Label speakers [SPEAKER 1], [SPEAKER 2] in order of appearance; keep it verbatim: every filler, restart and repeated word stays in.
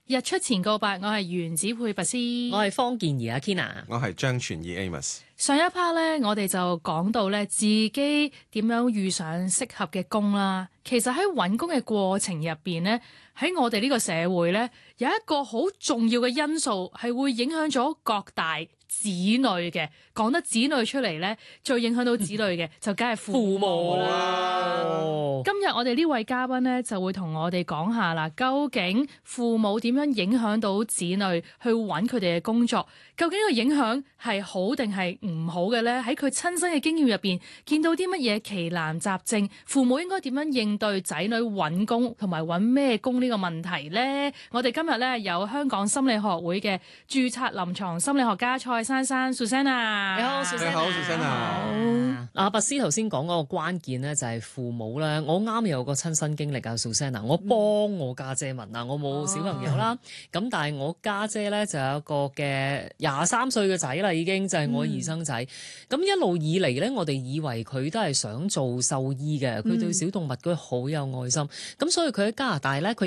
[SPEAKER 1] 日出前告白，我係原子配拔斯，
[SPEAKER 2] 我係方健儀阿 Kina，
[SPEAKER 3] 我係張傳義 Amos。
[SPEAKER 1] 上一 part 咧，我哋就講到咧自己點樣遇上適合嘅工啦。其實喺揾工嘅過程入邊咧，喺我哋呢個社會咧，有一個好重要嘅因素係會影響咗各大子女嘅。講得子女出嚟咧，最影響到子女嘅就梗係父母啦。
[SPEAKER 2] 哦、
[SPEAKER 1] 今日我哋呢位嘉賓咧就會同我哋講下啦，究竟父母點樣影響到子女去揾佢哋嘅工作？究竟呢個影響係好定係唔好嘅咧？喺佢親身嘅經驗入邊，見到啲乜嘢奇難雜症？父母應該點樣應對仔女揾工同埋揾咩工呢個問題咧？我哋今日咧有香港心理學會嘅註冊臨床心理學家蔡珊珊 Susanna。
[SPEAKER 2] 你好 Susanna。
[SPEAKER 3] 你好 Susanna。
[SPEAKER 2] 好。阿拔斯頭先講嗰個關鍵咧，就係父母咧。我啱有個親身經歷啊 Susanna，我幫我家姐問啊，我冇小朋友啦，咁、哦、但係我家姐咧就有一個嘅廿三歲嘅仔啦，已經就係、是、我二生仔。咁、嗯、一路以嚟咧，我哋以為佢都係想做獸醫嘅，佢對小動物佢好有愛心，咁所以佢喺加拿大咧，佢